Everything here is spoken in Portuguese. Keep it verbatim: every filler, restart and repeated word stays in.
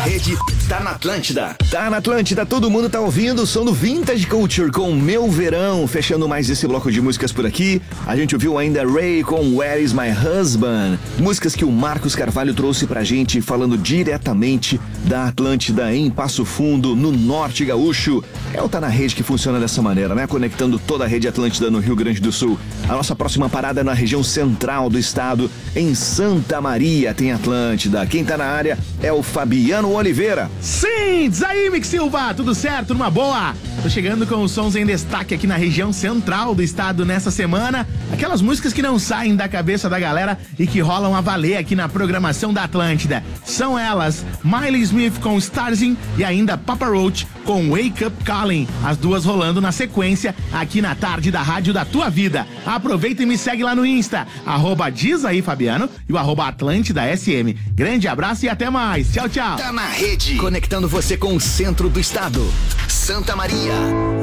rede, tá na Atlântida. Tá na Atlântida, todo mundo tá ouvindo o som do Vintage Culture com Meu Verão. Fechando mais esse bloco de músicas por aqui, a gente ouviu ainda Ray com Where Is My Husband. Músicas que o Marcos Carvalho trouxe pra gente, falando diretamente da Atlântida em Passo Fundo, no Norte Gaúcho. É o Tá na Rede que funciona dessa maneira, né? Conectando toda a rede Atlântida no Rio Grande do Sul. A nossa próxima parada é na região central do estado, em Santa Maria tem Atlântida. Quem tá na área é o Fabiano Oliveira. Sim, diz aí, Mick Silva, tudo certo, numa boa? Tô chegando com os sons em destaque aqui na região central do estado nessa semana. Aquelas músicas que não saem da cabeça da galera e que rolam a valer aqui na programação da Atlântida. São elas, Miley Smith com Starsin e ainda Papa Roach com Wake Up Calling. As duas rolando na sequência aqui na tarde da Rádio da Tua Vida. Aproveita e me segue lá no Insta, arroba diz aí Fabiano e o arroba Atlântida S M. Grande abraço e até mais. Tchau, tchau. Tá na rede, conectando você com o centro do estado. Santa Maria.